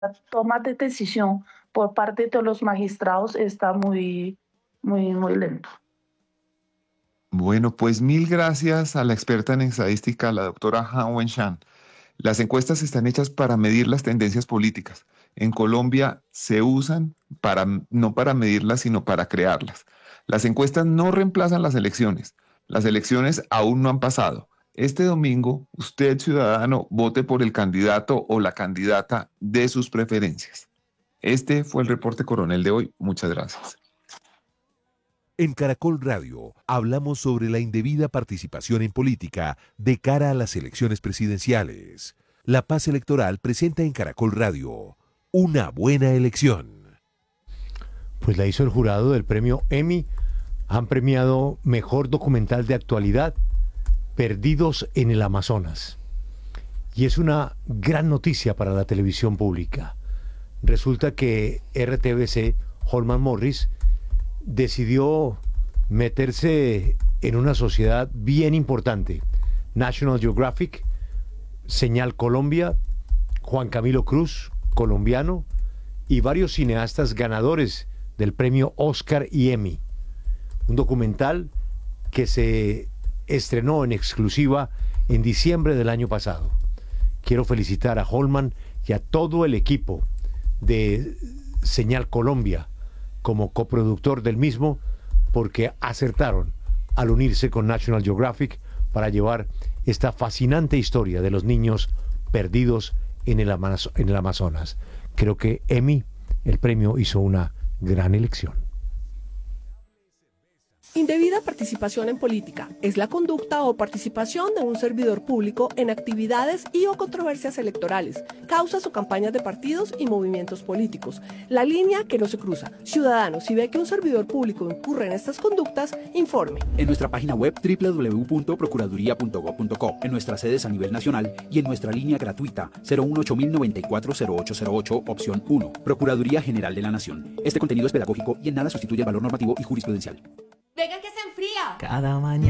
toma de decisión por parte de los magistrados está muy lento. Bueno, pues mil gracias a la experta en estadística, la doctora Han Wenshan. Las encuestas están hechas para medir las tendencias políticas. En Colombia se usan no para medirlas, sino para crearlas. Las encuestas no reemplazan las elecciones. Las elecciones aún no han pasado. Este domingo, usted, ciudadano, vote por el candidato o la candidata de sus preferencias. Este fue el reporte coronel de hoy. Muchas gracias. En Caracol Radio hablamos sobre la indebida participación en política de cara a las elecciones presidenciales. La Paz Electoral presenta en Caracol Radio una buena elección. Pues la hizo el jurado del premio Emmy. Han premiado Mejor Documental de Actualidad, Perdidos en el Amazonas. Y es una gran noticia para la televisión pública. Resulta que RTBC, Holman Morris, decidió meterse en una sociedad bien importante. National Geographic, Señal Colombia, Juan Camilo Cruz, colombiano, y varios cineastas ganadores del premio Oscar y Emmy. Un documental que se estrenó en exclusiva en diciembre del año pasado. Quiero felicitar a Holman y a todo el equipo de Señal Colombia como coproductor del mismo, porque acertaron al unirse con National Geographic para llevar esta fascinante historia de los niños perdidos en el Amazonas. Creo que Emmy, el premio, hizo una gran elección. Indebida participación en política es la conducta o participación de un servidor público en actividades y o controversias electorales, causas o campañas de partidos y movimientos políticos. La línea que no se cruza. Ciudadano, si ve que un servidor público incurre en estas conductas, informe. En nuestra página web www.procuraduría.gov.co, en nuestras sedes a nivel nacional y en nuestra línea gratuita 018-094-0808, opción 1. Procuraduría General de la Nación. Este contenido es pedagógico y en nada sustituye el valor normativo y jurisprudencial. Venga que se enfría. Cada mañana